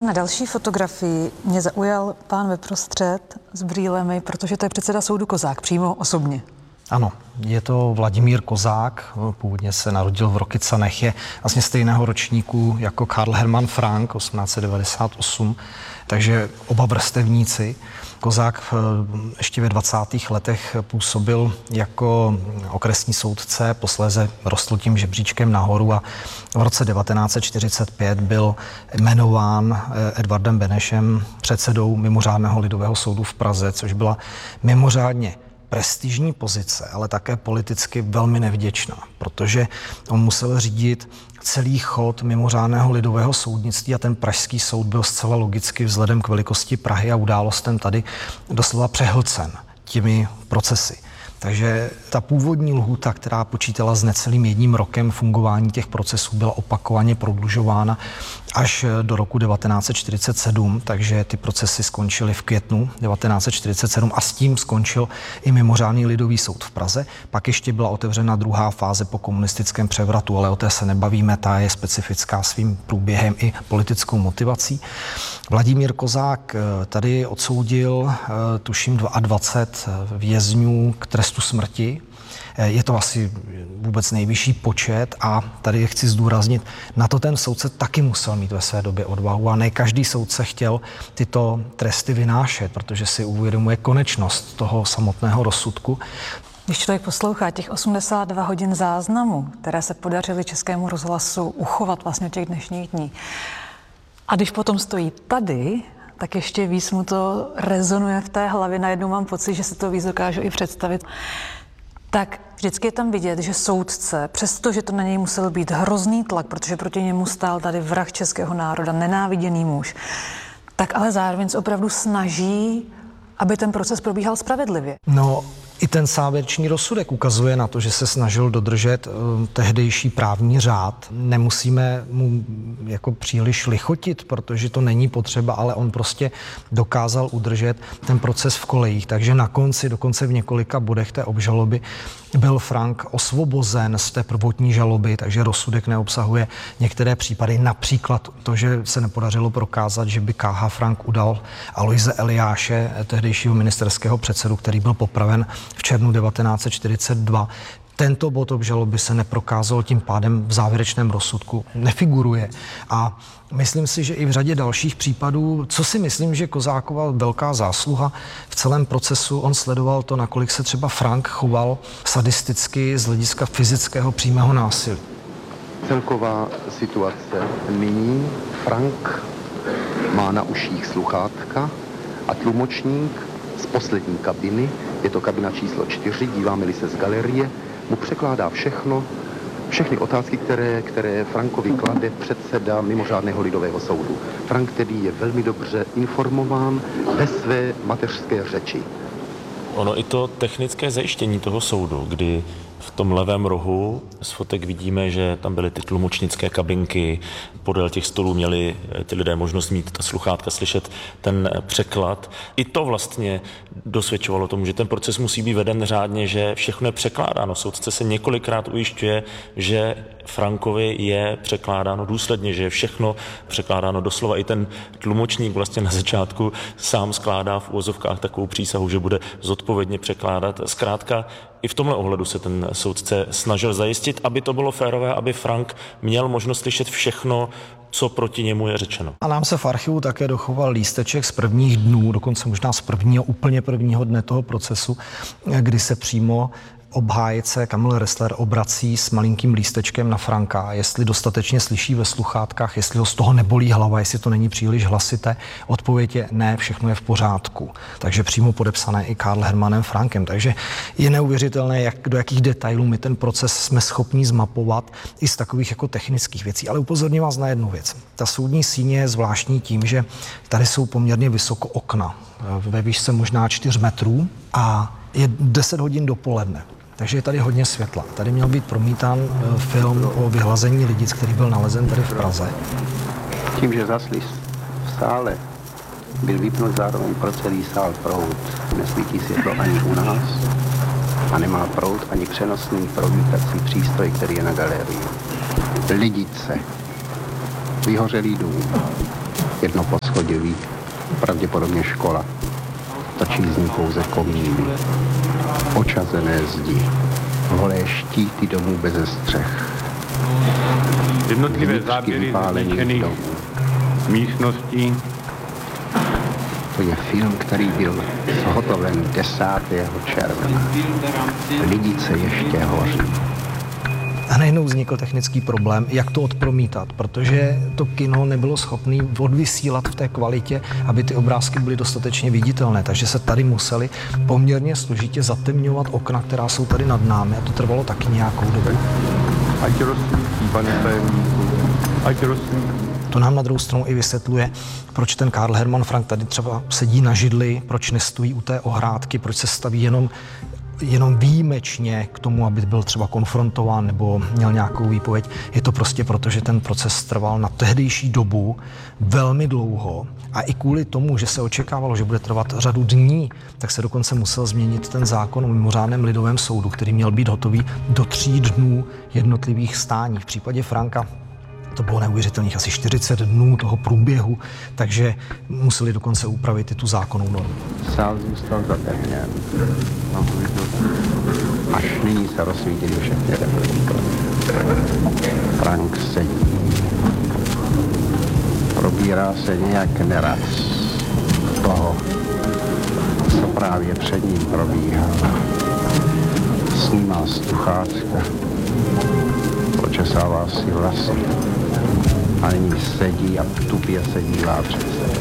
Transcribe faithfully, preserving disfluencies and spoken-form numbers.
Na další fotografii mě zaujal pán veprostřed s brýlemi, protože to je předseda soudu Kozák, přímo osobně. Ano, je to Vladimír Kozák, původně se narodil v Rokycanech, je vlastně stejného ročníku jako Karl Hermann Frank, osmnáct set devadesát osm, takže oba vrstevníci. Kozák ještě ve dvacátých letech působil jako okresní soudce, posléze rostl tím žebříčkem nahoru a v roce devatenáct set čtyřicet pět byl jmenován Edvardem Benešem předsedou mimořádného lidového soudu v Praze, což byla mimořádně prestižní pozice, ale také politicky velmi nevděčná, protože on musel řídit celý chod mimořádného lidového soudnictví a ten pražský soud byl zcela logicky vzhledem k velikosti Prahy a událostem tady doslova přehlcen těmi procesy. Takže ta původní lhůta, která počítala s necelým jedním rokem fungování těch procesů, byla opakovaně prodlužována až do roku devatenáct set čtyřicet sedm, takže ty procesy skončily v květnu devatenáct set čtyřicet sedm a s tím skončil i mimořádný lidový soud v Praze. Pak ještě byla otevřena druhá fáze po komunistickém převratu, ale o té se nebavíme, ta je specifická svým průběhem i politickou motivací. Vladimír Kozák tady odsoudil, tuším, dvacet dva vězňů k trestu smrti. Je to asi vůbec nejvyšší počet a tady chci zdůraznit, na to ten soudce taky musel mít ve své době odvahu a ne každý soudce chtěl tyto tresty vynášet, protože si uvědomuje konečnost toho samotného rozsudku. Když člověk poslouchá těch osmdesát dva hodin záznamů, které se podařily Českému rozhlasu uchovat vlastně těch dnešních dní, a když potom stojí tady, tak ještě víc mu to rezonuje v té hlavě. Najednou mám pocit, že si to víc dokážu i představit. Tak vždycky je tam vidět, že soudce, přestože to na něj musel být hrozný tlak, protože proti němu stál tady vrah českého národa, nenáviděný muž, tak ale zároveň se opravdu snaží, aby ten proces probíhal spravedlivě. No, i ten závěrečný rozsudek ukazuje na to, že se snažil dodržet uh, tehdejší právní řád. Nemusíme mu jako příliš lichotit, protože to není potřeba, ale on prostě dokázal udržet ten proces v kolejích. Takže na konci, dokonce v několika bodech té obžaloby, byl Frank osvobozen z té prvotní žaloby, takže rozsudek neobsahuje některé případy, například to, že se nepodařilo prokázat, že by K H. Frank udal Aloise Eliáše, tehdejšího ministerského předsedu, který byl popraven v červnu devatenáct set čtyřicet dva. Tento bod obžaloby se neprokázal, tím pádem v závěrečném rozsudku nefiguruje. A myslím si, že i v řadě dalších případů, co si myslím, že Kozákova velká zásluha v celém procesu, on sledoval to, nakolik se třeba Frank choval sadisticky z hlediska fyzického přímého násilí. Celková situace nyní. Frank má na uších sluchátka a tlumočník z poslední kabiny, je to kabina číslo čtyři, díváme-li se z galerie, mu překládá všechno, všechny otázky, které, které Frankovi klade předseda mimořádného lidového soudu. Frank tedy je velmi dobře informován ve své mateřské řeči. Ono i to technické zajištění toho soudu, kdy v tom levém rohu z fotek vidíme, že tam byly ty tlumočnické kabinky, podél těch stolů měli ty lidé možnost mít ta sluchátka, slyšet ten překlad. I to vlastně dosvědčovalo tomu, že ten proces musí být veden řádně, že všechno je překládáno. Soudce se několikrát ujišťuje, že Frankovi je překládáno důsledně, že je všechno překládáno doslova. I ten tlumočník vlastně na začátku sám skládá v uvozovkách takovou přísahu, že bude zodpovědně překládat. Zkrátka i v tomhle ohledu se ten soudce snažil zajistit, aby to bylo férové, aby Frank měl možnost slyšet všechno, co proti němu je řečeno. A nám se v archivu také dochoval lísteček z prvních dnů, dokonce možná z prvního, úplně prvního dne toho procesu, kdy se přímo obhájce Kamil Ressler obrací s malinkým lístečkem na Franka, jestli dostatečně slyší ve sluchátkách, jestli ho z toho nebolí hlava, jestli to není příliš hlasité. Odpověď je ne, všechno je v pořádku. Takže přímo podepsané i Karl Hermannem Frankem. Takže je neuvěřitelné, jak, do jakých detailů my ten proces jsme schopni zmapovat i z takových jako technických věcí. Ale upozorním vás na jednu věc. Ta soudní síně je zvláštní tím, že tady jsou poměrně vysoko okna, ve výšce možná čtyři metrů a je deset hodin dopoledne. Takže je tady hodně světla. Tady měl být promítán film o vyhlazení Lidic, který byl nalezen tady v Praze. Tím, že zasli v sále, byl vypnut zároveň pro celý sál proud. Nesvítí světlo ani u nás a nemá proud ani přenosný promítací přístroj, který je na galerii. Lidice, vyhořelý dům, jedno poschodový, pravděpodobně škola. Točí z ní pouze komíny, očazené zdi, holé štíty domů beze střech. Jednotlivé Vnitřky záběry vypálených zničených domů. místností. To je film, který byl zhotoven desátého června. Lidice ještě hoří. A najednou vznikl technický problém, jak to odpromítat, protože to kino nebylo schopné odvysílat v té kvalitě, aby ty obrázky byly dostatečně viditelné. Takže se tady museli poměrně složitě zatemňovat okna, která jsou tady nad námi, a to trvalo taky nějakou dobu. Ať rozsvítí, pane tajemníku, ať rozsvítí. To nám na druhou stranu i vysvětluje, proč ten Karl Hermann Frank tady třeba sedí na židli, proč nestojí u té ohrádky, proč se staví jenom jenom výjimečně k tomu, aby byl třeba konfrontován nebo měl nějakou výpověď. Je to prostě proto, že ten proces trval na tehdejší dobu velmi dlouho a i kvůli tomu, že se očekávalo, že bude trvat řadu dní, tak se dokonce musel změnit ten zákon o mimořádném lidovém soudu, který měl být hotový do tří dnů jednotlivých stání. V případě Franka to bylo neuvěřitelných asi čtyřicet dnů toho průběhu, takže museli dokonce upravit i tu zákonnou normu. Sál zůstal zatemněn. No, až nyní se rozsvítili všechny reflektory. Frank sedí. Probírá se nějak neraz toho, co právě před ním probíhá. Snímá sluchátka, počesává si vlasy a nyní sedí a tupě se dívá před sebe.